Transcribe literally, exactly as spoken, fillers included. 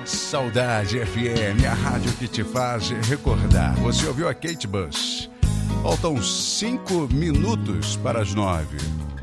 Saudade F M, a rádio que te faz recordar. Você ouviu a Kate Bush. Faltam cinco minutos para as nove.